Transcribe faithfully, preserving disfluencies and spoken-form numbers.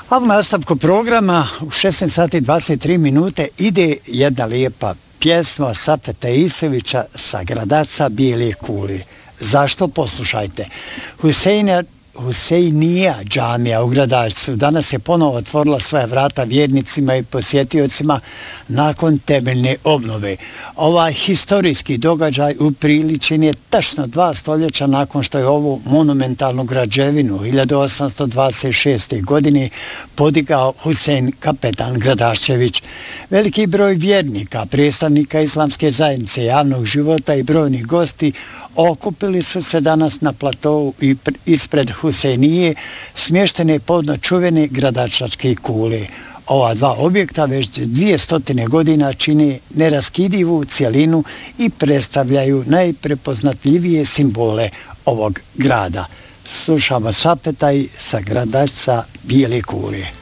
A u nastavku programa u šesnaest sati i dvadeset tri minute ide jedna lijepa pjesma Safeta Isevića sa Gradaca Bijele kule. Zašto? Poslušajte. Husejna Husejnija džamija u Gradačcu danas je ponovo otvorila svoja vrata vjernicima i posjetiocima nakon temeljne obnove. Ovaj historijski događaj upriličen je tačno dva stoljeća nakon što je ovu monumentalnu građevinu hiljadu osamsto dvadeset šeste. godine podigao Husein Kapetan Gradaščević. Veliki broj vjernika, predstavnika islamske zajednice, javnog života i brojni gosti okupili su se danas na platovu i ispred Husejnije smještene podno čuvene Gradačačke kule. Ova dva objekta već dvije stotine godina čine neraskidivu cijelinu i predstavljaju najprepoznatljivije simbole ovog grada. Slušamo Safeta i sa Gradačca Bijele kule.